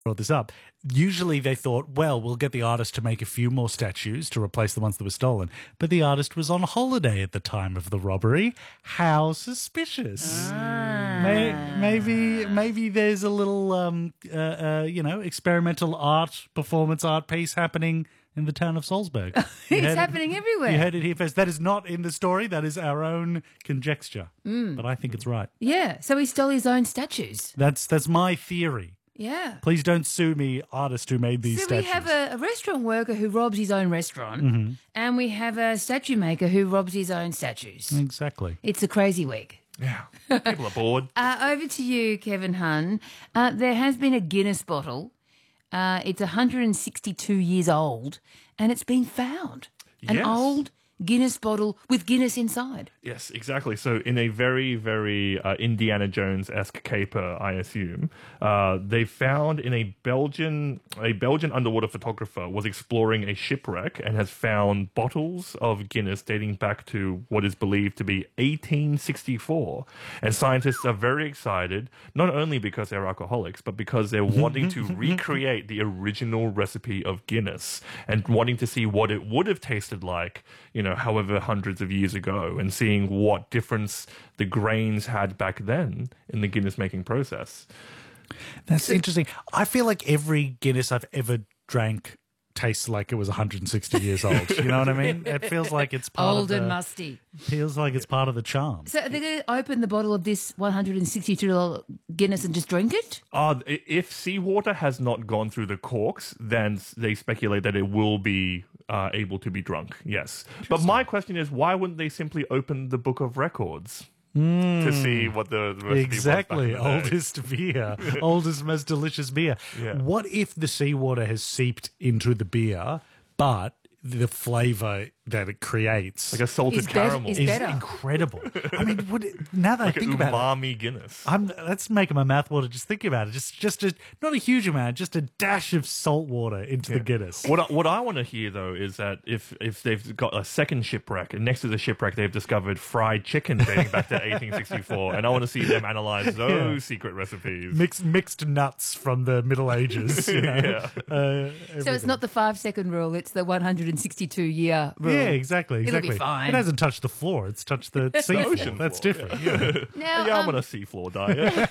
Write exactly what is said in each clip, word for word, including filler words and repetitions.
brought this up. Usually they thought, well, we'll get the artist to make a few more statues to replace the ones that were stolen. But the artist was on holiday at the time of the robbery. How suspicious. Ah. May, maybe maybe there's a little, um, uh, uh, you know, experimental art, performance art piece happening in the town of Salzburg. It's happening it, everywhere. You heard it here first. That is not in the story. That is our own conjecture. Mm. But I think it's right. Yeah, so he stole his own statues. That's that's my theory. Yeah. Please don't sue me, artist who made these so statues. we have a, a restaurant worker who robs his own restaurant, Mhm. and we have a statue maker who robs his own statues. Exactly. It's a crazy week. Yeah, people are bored. Uh, over to you, Kevin Hun. Uh, there has been a Guinness bottle. Uh, it's one hundred sixty-two years old, and it's been found. An Yes. old Guinness bottle with Guinness inside. Yes, exactly. So in a very, very uh, Indiana Jones-esque caper, I assume, uh, they found in a Belgian, a Belgian underwater photographer was exploring a shipwreck and has found bottles of Guinness dating back to what is believed to be eighteen sixty-four. And scientists are very excited, not only because they're alcoholics, but because they're wanting to recreate the original recipe of Guinness and wanting to see what it would have tasted like, you know, however hundreds of years ago, and seeing what difference the grains had back then in the Guinness making process. That's interesting. I feel like every Guinness I've ever drank tastes like it was one hundred sixty years old. You know what I mean? It feels like it's part Old of the, and musty. Feels like it's part of the charm. So they're going to open the bottle of this one hundred sixty-two dollars Guinness and just drink it? Uh, i- if seawater has not gone through the corks, then s- they speculate that it will be uh, able to be drunk, yes. But my question is, why wouldn't they simply open the Book of Records? To see what the, the recipe Exactly. was back in the day? Oldest beer. Oldest, most delicious beer. Yeah. What if the seawater has seeped into the beer, but the flavour that it creates Like a salted Is bet- caramel. is is better. incredible? I mean, would it, now that like I think an about it, umami Guinness. I'm, that's making my mouth water just thinking about it. Just, just a, not a huge amount, just a dash of salt water into the Guinness. What I, what I want to hear though is that if if they've got a second shipwreck and next to the shipwreck they've discovered fried chicken dating back to eighteen sixty-four, and I want to see them analyze those Yeah. secret recipes. Mixed, mixed nuts from the Middle Ages. You know? Yeah. Uh, So it's everything. not the five second rule, it's the one hundred sixty-two year rule. Yeah, exactly, It'll be exactly. fine. It hasn't touched the floor; it's touched the sea floor. ocean That's floor, different. Yeah. Now, yeah, I'm um, on a seafloor diet.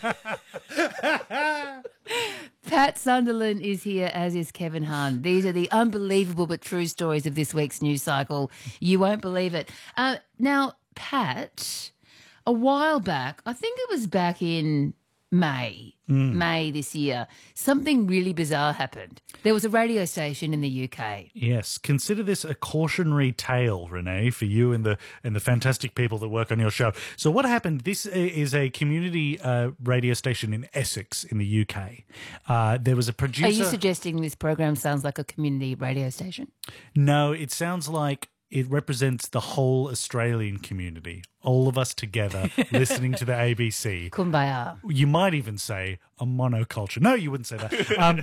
Pat Sunderland is here, as is Kevin Hun. These are the unbelievable but true stories of this week's news cycle. You won't believe it. Uh, now, Pat, a while back, I think it was back in May, May this year, something really bizarre happened. There was a radio station in the U K. Yes, consider this a cautionary tale, Renee, for you and the and the fantastic people that work on your show. So, what happened? This is a community uh, radio station in Essex, in the U K. Uh, there was a producer. Are you suggesting this program sounds like a community radio station? No, it sounds like it represents the whole Australian community, all of us together listening to the A B C. Kumbaya. You might even say a monoculture. No, you wouldn't say that. Um,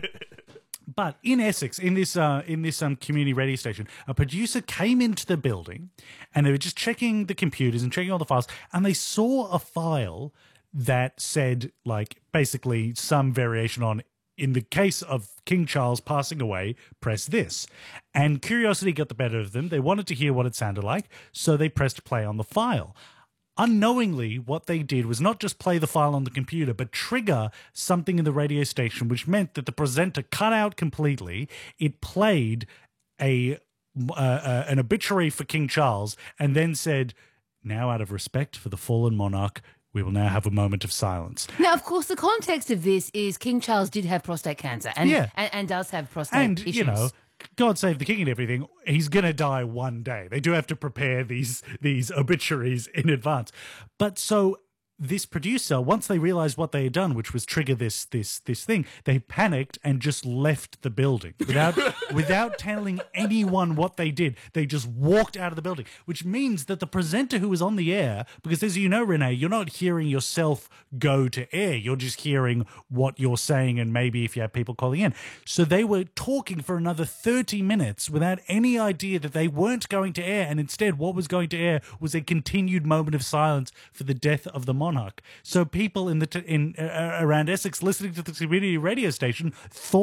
but in Essex, in this uh, in this um, community radio station, a producer came into the building, and they were just checking the computers and checking all the files, and they saw a file that said, like, basically some variation on, in the case of King Charles passing away, press this. And curiosity got the better of them. They wanted to hear what it sounded like, so they pressed play on the file. Unknowingly, what they did was not just play the file on the computer, but trigger something in the radio station, which meant that the presenter cut out completely. It played a uh, uh, an obituary for King Charles and then said, "Now, out of respect for the fallen monarch, we will now have a moment of silence." Now, of course, the context of this is King Charles did have prostate cancer and, Yeah. and, and does have prostate And, issues. you know, God save the king and everything, he's going to die one day. They do have to prepare these these obituaries in advance. But so this producer, once they realized what they had done, which was trigger this this this thing, they panicked and just left the building without without telling anyone what they did. They just walked out of the building, which means that the presenter who was on the air, because as you know, Renee, you're not hearing yourself go to air. You're just hearing what you're saying and maybe if you have people calling in. So they were talking for another thirty minutes without any idea that they weren't going to air, and instead what was going to air was a continued moment of silence for the death of the monarch. So people in the t- in uh, around Essex listening to the community radio station thought